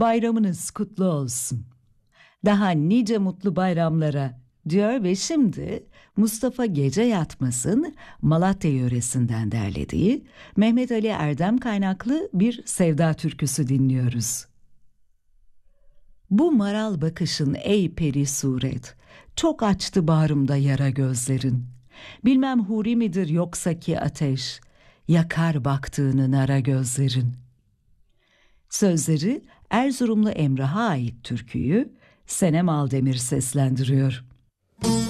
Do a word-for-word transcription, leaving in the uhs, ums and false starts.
Bayramınız kutlu olsun. Daha nice mutlu bayramlara diyor ve şimdi Mustafa Gece Yatmaz'ın Malatya yöresinden derlediği Mehmet Ali Erdem kaynaklı bir sevda türküsü dinliyoruz. Bu maral bakışın ey peri suret, çok açtı bağrımda yara gözlerin. Bilmem huri midir yoksa ki ateş, yakar baktığını nara gözlerin. Sözleri Erzurumlu Emrah'a ait türküyü Senem Aldemir seslendiriyor.